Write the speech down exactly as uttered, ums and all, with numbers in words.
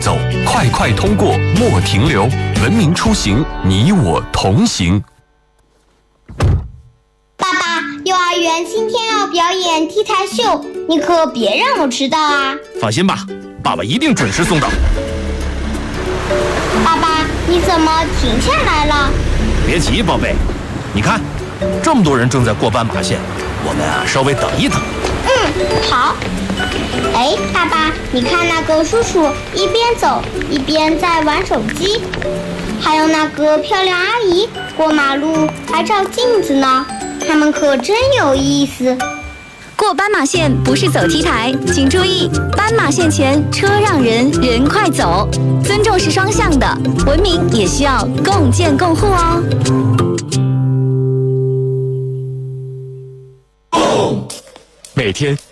走，快快通过，莫停留。文明出行，你我同行。 爸爸，幼儿园今天要表演 T 台秀，你可别让我迟到啊！ 放心吧，爸爸一定准时送到。 爸爸，你怎么停下来了？ 别急，宝贝，你看，这么多人正在过斑马线，我们啊稍微等一等。 嗯，好。哎，爸爸，你看那个叔叔一边走一边在玩手机，还有那个漂亮阿姨过马路还照镜子呢，他们可真有意思。 过斑马线不是走 T 台，请注意，斑马线前车让人，人快走。尊重是双向的，文明也需要共建共护哦。 每天